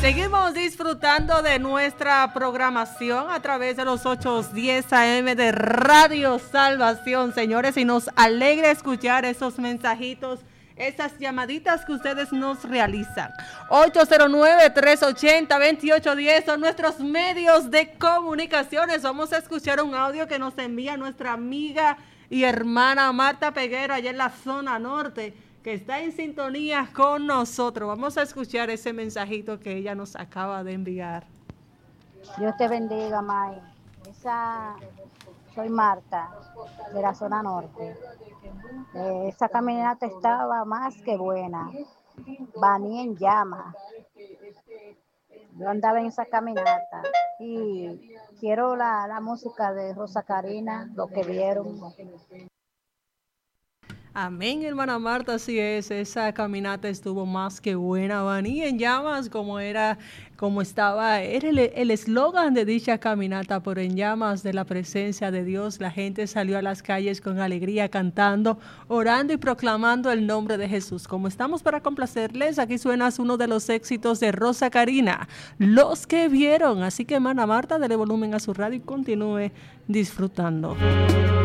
Seguimos disfrutando de nuestra programación a través de los 810 AM de Radio Salvación, señores, y nos alegra escuchar esos mensajitos, esas llamaditas que ustedes nos realizan. 809-380-2810 son nuestros medios de comunicaciones. Vamos a escuchar un audio que nos envía nuestra amiga y hermana Marta Peguero allá en la zona norte, que está en sintonía con nosotros. Vamos a escuchar ese mensajito que ella nos acaba de enviar. Dios te bendiga, May. Soy Marta, de la zona norte. Esa caminata estaba más que buena. Baní en llama. Yo andaba en esa caminata y quiero la música de Rosa Karina, lo que vieron. Amén, hermana Marta, así es, esa caminata estuvo más que buena, Baní en llamas, era el eslogan de dicha caminata, por en llamas de la presencia de Dios. La gente salió a las calles con alegría, cantando, orando y proclamando el nombre de Jesús. Como estamos para complacerles, aquí suena uno de los éxitos de Rosa Karina, Los que vieron. Así que, hermana Marta, dele volumen a su radio y continúe disfrutando.